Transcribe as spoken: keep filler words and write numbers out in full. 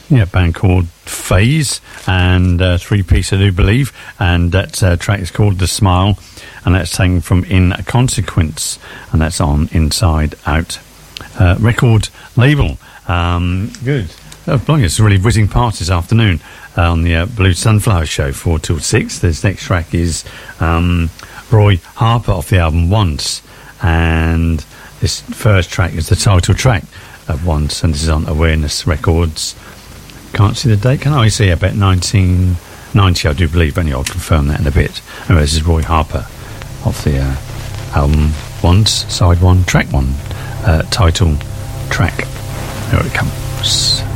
Yeah, band called Phase, and uh, three-piece, I do believe, and that uh, track is called The Smile, and that's taken from In Consequence, and that's on Inside Out uh, record label. Um, good. Oh, blimey, it's a really whizzing part this afternoon uh, on the uh, Blue Sunflower Show, four till six. This next track is um, Roy Harper off the album Once, and this first track is the title track of Once, and this is on Awareness Records. Can't see the date, can I? I see about nineteen ninety, I do believe. Only I'll confirm that in a bit. Anyway, this is Roy Harper off the uh, album Once, side one, track one, uh, title track. Here it comes.